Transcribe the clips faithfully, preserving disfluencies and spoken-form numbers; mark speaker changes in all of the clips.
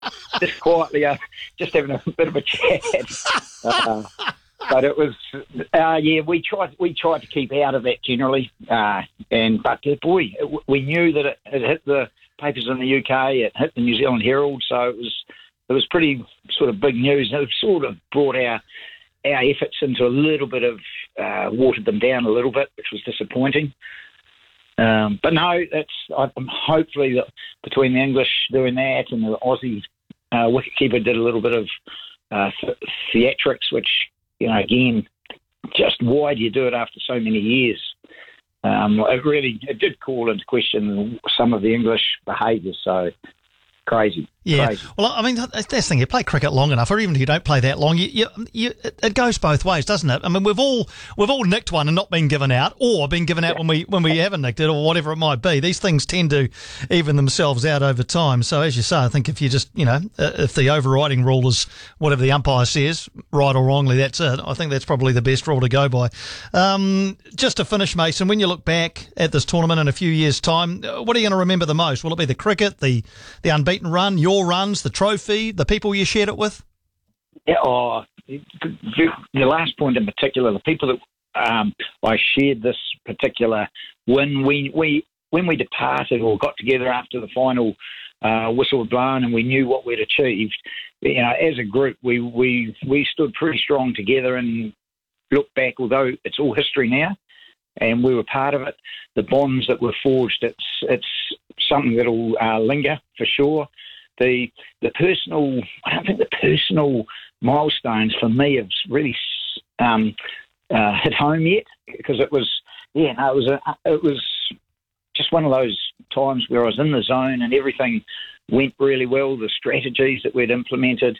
Speaker 1: just quietly, uh, just having a bit of a chat. Uh, but it was, uh, yeah, we tried we tried to keep out of that generally. Uh, and But, uh, boy, it, we knew that it, it hit the papers in the U K, it hit the New Zealand Herald, so it was it was pretty sort of big news. And it sort of brought our, our efforts into a little bit of, uh, watered them down a little bit, which was disappointing. Um, but no, that's I'm hopefully that between the English doing that and the Aussie uh, wicketkeeper did a little bit of uh, th- theatrics, which, you know, again, just why do you do it after so many years? Um, it really it did call into question some of the English behaviour. So crazy.
Speaker 2: Yeah,
Speaker 1: crazy.
Speaker 2: Well, I mean, that's the thing. You play cricket long enough, or even if you don't play that long, you, you, you, it goes both ways, doesn't it? I mean, we've all we've all nicked one and not been given out, or been given out when we when we haven't nicked it, or whatever it might be. These things tend to even themselves out over time. So, as you say, I think if you just, you know, if the overriding rule is whatever the umpire says, right or wrongly, that's it. I think that's probably the best rule to go by. Um, just to finish, Mason, when you look back at this tournament in a few years' time, what are you going to remember the most? Will it be the cricket, the the unbeaten run, your Your runs, the trophy, the people you shared it with?
Speaker 1: Yeah, oh, the, the last point in particular, the people that um, I shared this particular win, we, we when we departed or got together after the final uh, whistle was blown and we knew what we'd achieved, you know, as a group, we, we, we stood pretty strong together and looked back, although it's all history now, and we were part of it. The bonds that were forged, it's, it's something that'll uh, linger for sure. The the personal, I don't think the personal milestones for me have really um, uh, hit home yet, because it was, yeah, no, it was a, it was just one of those times where I was in the zone and everything went really well. The strategies that we'd implemented,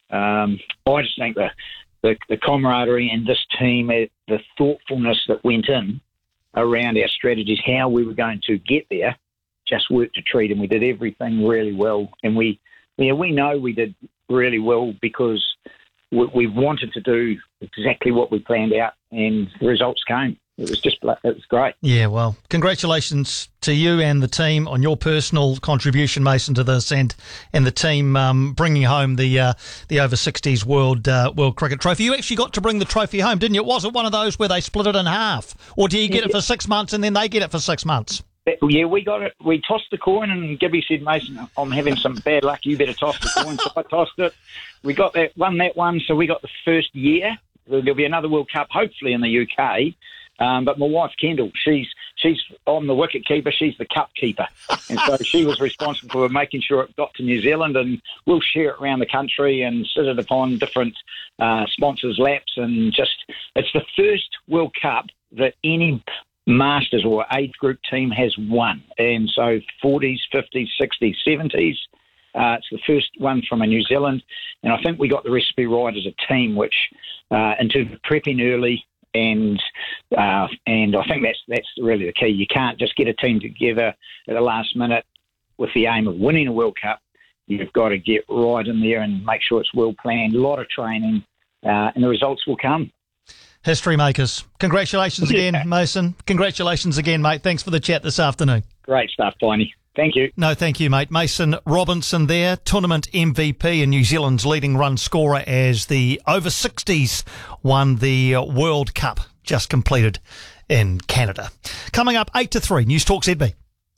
Speaker 1: um, I just think the, the the camaraderie and this team, the thoughtfulness that went in around our strategies, how we were going to get there, just worked a treat, and we did everything really well. And we, yeah, we know we did really well because we, we wanted to do exactly what we planned out, and the results came. It was just, it was great.
Speaker 2: Yeah, well, congratulations to you and the team on your personal contribution, Mason, to this, and and the team um, bringing home the uh, the over sixties World uh, World Cricket Trophy. You actually got to bring the trophy home, didn't you? Was it one of those where they split it in half, or do you get yeah. it for six months and then they get it for six months?
Speaker 1: Yeah, we got it. We tossed the coin, and Gibby said, "Mason, I'm having some bad luck. You better toss the coin." So I tossed it. We got that, won that one. So we got the first year. There'll be another World Cup, hopefully in the U K. Um, but my wife Kendall, she's she's on the wicket keeper. She's the cup keeper, and so she was responsible for making sure it got to New Zealand. And we'll share it around the country and sit it upon different uh, sponsors' laps. And just, it's the first World Cup that any Masters or age group team has won, and so forties, fifties, sixties, seventies. Uh, it's the first one from a New Zealand, and I think we got the recipe right as a team, which uh, in terms of prepping early, and uh, and I think that's that's really the key. You can't just get a team together at the last minute with the aim of winning a World Cup. You've got to get right in there and make sure it's well planned, a lot of training, uh, and the results will come.
Speaker 2: History makers. Congratulations again, yeah. Mason. Congratulations again, mate. Thanks for the chat this afternoon.
Speaker 1: Great stuff, Piney. Thank you.
Speaker 2: No, thank you, mate. Mason Robinson there, tournament M V P and New Zealand's leading run scorer as the over sixties won the World Cup just completed in Canada. Coming up, eight to three, News Talk Z B.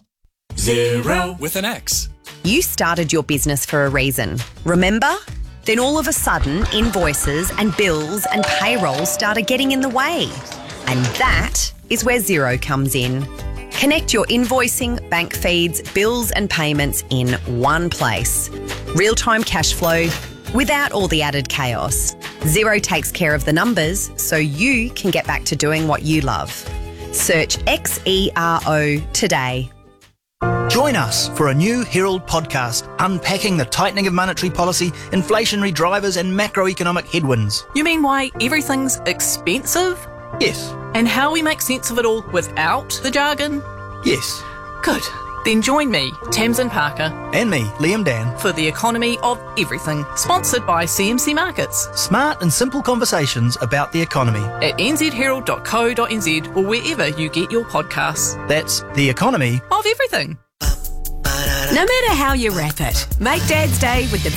Speaker 3: Zero with an X.
Speaker 4: You started your business for a reason. Remember? Then all of a sudden, invoices and bills and payroll started getting in the way. And that is where Xero comes in. Connect your invoicing, bank feeds, bills and payments in one place. Real-time cash flow without all the added chaos. Xero takes care of the numbers so you can get back to doing what you love. Search X E R O today.
Speaker 5: Join us for a new Herald podcast unpacking the tightening of monetary policy, inflationary drivers and macroeconomic headwinds.
Speaker 6: You mean why everything's expensive?
Speaker 5: Yes.
Speaker 6: And how we make sense of it all without the jargon?
Speaker 5: Yes.
Speaker 6: Good. Then join me, Tamsin Parker.
Speaker 5: And me, Liam Dan.
Speaker 6: For the economy of everything. Sponsored by C M C Markets.
Speaker 5: Smart and simple conversations about the economy.
Speaker 6: At n z herald dot co dot n z or wherever you get your podcasts.
Speaker 5: That's the economy
Speaker 6: of everything.
Speaker 7: No matter how you wrap it, make Dad's Day with the